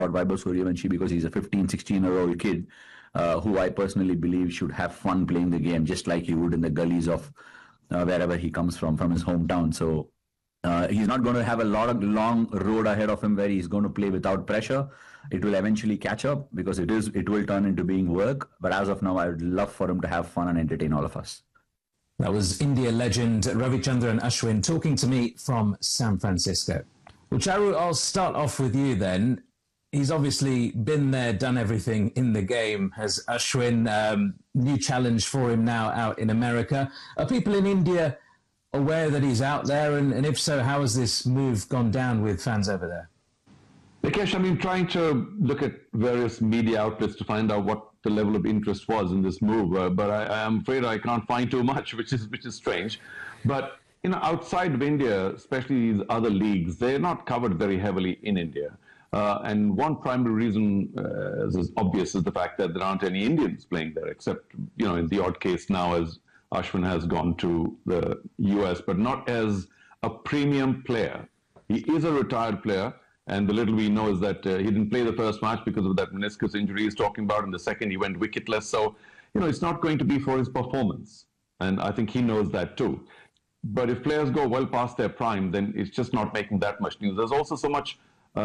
Vaibhav Suryavanshi because he's a 15, 16-year-old kid who I personally believe should have fun playing the game, just like he would in the gullies of wherever he comes from his hometown. So he's not going to have a long road ahead of him where he's going to play without pressure. It will eventually catch up because it will turn into being work. But as of now, I would love for him to have fun and entertain all of us. That was India legend Ravichandran Ashwin talking to me from San Francisco. Well, Charu, I'll start off with you then. He's obviously been there, done everything in the game. Has Ashwin, new challenge for him now out in America. Are people in India aware that he's out there? And if so, how has this move gone down with fans over there? Nikesh, I've been trying to look at various media outlets to find out what the level of interest was in this move, but I am afraid I can't find too much, which is strange. But outside of India, especially these other leagues, they're not covered very heavily in India. And one primary reason, as is obvious, is the fact that there aren't any Indians playing there, except in the odd case now as Ashwin has gone to the US, but not as a premium player. He is a retired player. And the little we know is that he didn't play the first match because of that meniscus injury he's talking about. And the second, he went wicketless. So, it's not going to be for his performance. And I think he knows that too. But if players go well past their prime, then it's just not making that much news. There's also so much,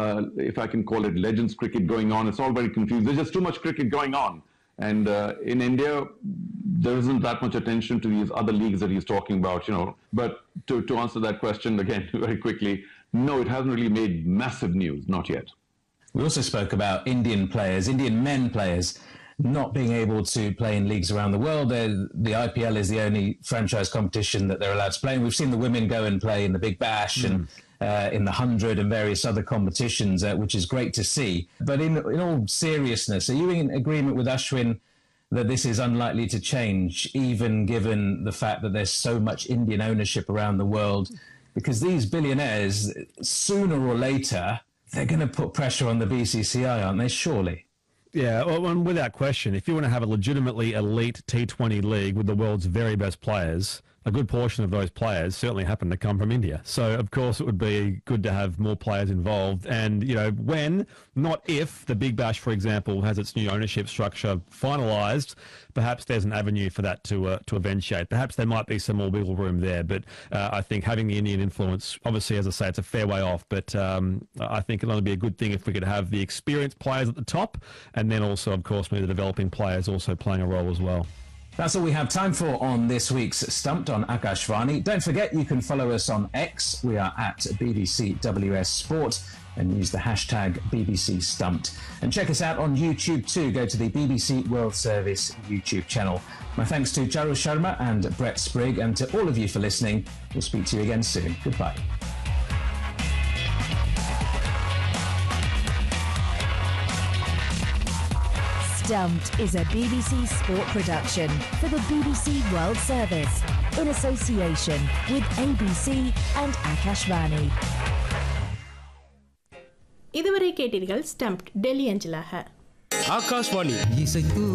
if I can call it legends cricket going on. It's all very confusing. There's just too much cricket going on. And in India, there isn't that much attention to these other leagues that he's talking about, But to answer that question again very quickly, no, it hasn't really made massive news, not yet. We also spoke about Indian men players, not being able to play in leagues around the world. The IPL is the only franchise competition that they're allowed to play in. We've seen the women go and play in the Big Bash and in the 100 and various other competitions, which is great to see. But in all seriousness, are you in agreement with Ashwin that this is unlikely to change, even given the fact that there's so much Indian ownership around the world? Because these billionaires, sooner or later, they're going to put pressure on the BCCI, aren't they, surely? Yeah, well, without question, if you want to have a legitimately elite T20 league with the world's very best players, a good portion of those players certainly happen to come from India. So, of course, it would be good to have more players involved. And, when, not if, the Big Bash, for example, has its new ownership structure finalised, perhaps there's an avenue for that to eventuate. Perhaps there might be some more wiggle room there. But I think having the Indian influence, obviously, as I say, it's a fair way off. But I think it'll only be a good thing if we could have the experienced players at the top and then also, of course, maybe the developing players also playing a role as well. That's all we have time for on this week's Stumped on Akashvani. Don't forget you can follow us on X. We are at BBCWS Sport and use the hashtag BBC Stumped. And check us out on YouTube too. Go to the BBC World Service YouTube channel. My thanks to Charu Sharma and Brett Sprigg, and to all of you for listening. We'll speak to you again soon. Goodbye. Stumped is a BBC Sport production for the BBC World Service in association with ABC and Akashvani. இதுவரை கேட்டீர்கள் stumped Delhi அஞ்சலாக. ஆகாஷ்வாணி இசைத்து